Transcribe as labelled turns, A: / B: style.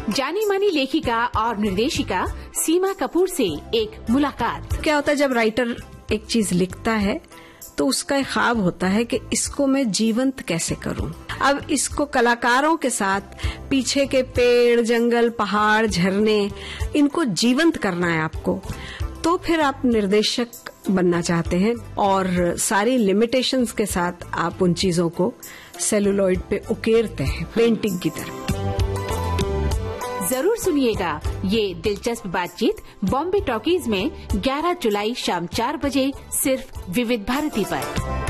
A: जानी मानी लेखिका और निर्देशिका सीमा कपूर से एक मुलाकात।
B: क्या होता है जब राइटर एक चीज लिखता है तो उसका एक ख्वाब होता है कि इसको मैं जीवंत कैसे करूं। अब इसको कलाकारों के साथ पीछे के पेड़, जंगल, पहाड़, झरने, इनको जीवंत करना है आपको। तो फिर आप निर्देशक बनना चाहते हैं और सारी लिमिटेशंस के साथ आप उन चीजों को सेलुलॉइड पे उकेरते हैं पेंटिंग की तरह।
A: जरूर सुनिएगा ये दिलचस्प बातचीत बॉम्बे टॉकीज में 11 जुलाई शाम 4 बजे सिर्फ विविध भारती पर।